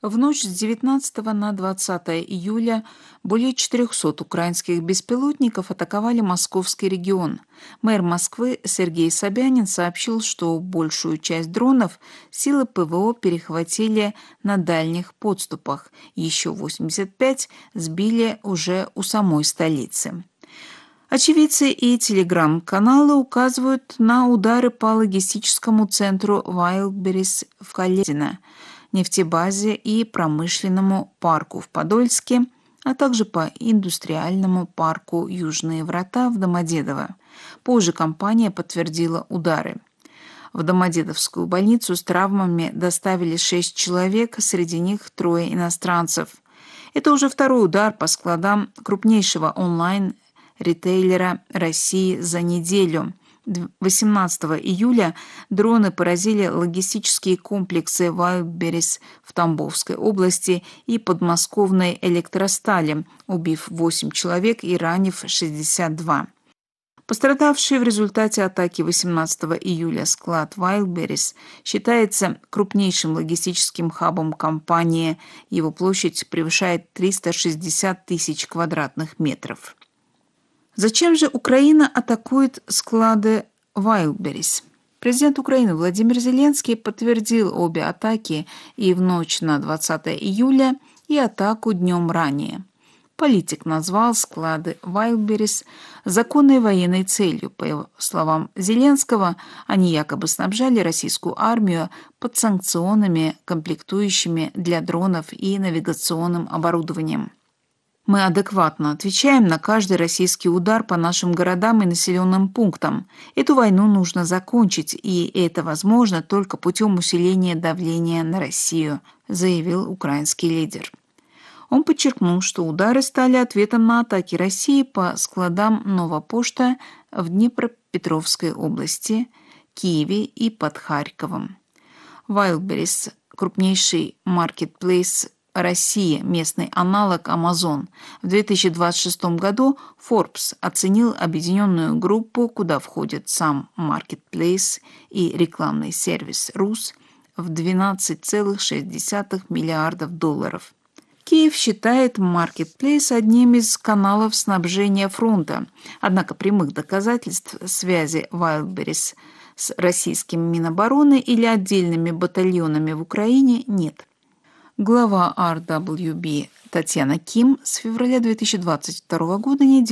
В ночь с 19 на 20 июля более 400 украинских беспилотников атаковали московский регион. Мэр Москвы Сергей Собянин сообщил, что большую часть дронов силы ПВО перехватили на дальних подступах. Еще 85 сбили уже у самой столицы. Очевидцы и телеграм-каналы указывают на удары по логистическому центру Wildberries в Каледино, нефтебазе и промышленному парку в Подольске, а также по индустриальному парку «Южные врата» в Домодедово. Позже компания подтвердила удары. В Домодедовскую больницу с травмами доставили 6 человек, среди них 3 иностранцев. Это уже второй удар по складам крупнейшего онлайн-ритейлера России за неделю. 18 июля дроны поразили логистические комплексы Wildberries в Тамбовской области и подмосковной электростали, убив 8 человек и ранив 62. Пострадавший в результате атаки 18 июля склад Wildberries считается крупнейшим логистическим хабом компании. Его площадь превышает 360 тысяч квадратных метров. Зачем же Украина атакует склады Wildberries? Президент Украины Владимир Зеленский подтвердил обе атаки и в ночь на 20 июля, и атаку днем ранее. Политик назвал склады Wildberries законной военной целью. По его словам Зеленского, они якобы снабжали российскую армию подсанкционными комплектующими для дронов и навигационным оборудованием. Мы адекватно отвечаем на каждый российский удар по нашим городам и населенным пунктам. Эту войну нужно закончить, и это возможно только путем усиления давления на Россию, заявил украинский лидер. Он подчеркнул, что удары стали ответом на атаки России по складам «Нова Пошта» в Днепропетровской области, Киеве и под Харьковом. Wildberries – крупнейший маркетплейс России, местный аналог Amazon. В 2026 году Forbes оценил объединенную группу, куда входит сам маркетплейс и рекламный сервис РУС, в $12,6 миллиардов. Киев считает маркетплейс одним из каналов снабжения фронта, однако прямых доказательств связи Wildberries с российским Минобороны или отдельными батальонами в Украине нет. Глава RWB Татьяна Ким с февраля 2022 года не